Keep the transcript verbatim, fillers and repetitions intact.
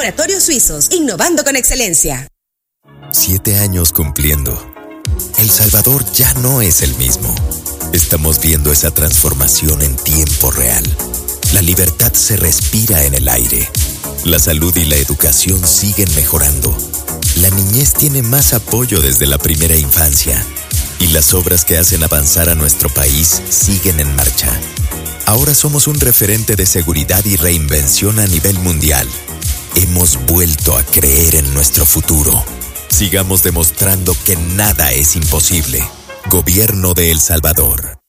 Laboratorios Suizos, innovando con excelencia. Siete años cumpliendo. El Salvador ya no es el mismo. Estamos viendo esa transformación en tiempo real. La libertad se respira en el aire. La salud y la educación siguen mejorando. La niñez tiene más apoyo desde la primera infancia. Y las obras que hacen avanzar a nuestro país siguen en marcha. Ahora somos un referente de seguridad y reinvención a nivel mundial. Hemos vuelto a creer en nuestro futuro. Sigamos demostrando que nada es imposible. Gobierno de El Salvador.